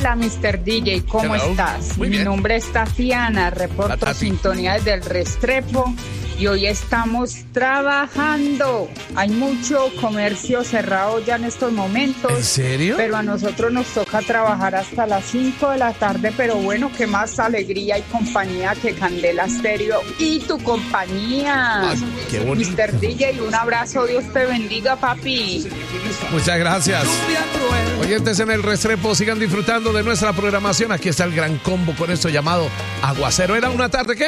Hola, Mr. DJ, ¿cómo Hello. estás? Muy bien. Mi nombre es Tatiana, Hola, reporto Tati. sintonía desde el Restrepo y hoy estamos trabajando. Hay mucho comercio cerrado ya en estos momentos. ¿En serio? Pero a nosotros nos toca trabajar hasta las 5 de la tarde, pero bueno, qué más alegría y compañía que Candela Stereo y tu compañía. Ah, qué bonito. Mr. DJ, un abrazo, Dios te bendiga, papi. Muchas gracias. Oyentes en el Restrepo, sigan disfrutando de nuestra programación. Aquí está el gran combo con esto llamado Aguacero. Era una tarde que